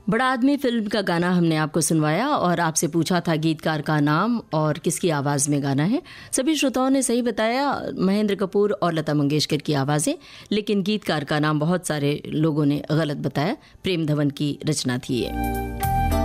बड़ा आदमी फिल्म का गाना हमने आपको सुनवाया और आपसे पूछा था गीतकार का नाम और किसकी आवाज़ में गाना है। सभी श्रोताओं ने सही बताया, महेंद्र कपूर और लता मंगेशकर की आवाज़ें, लेकिन गीतकार का नाम बहुत सारे लोगों ने गलत बताया। प्रेम धवन की रचना थी ये।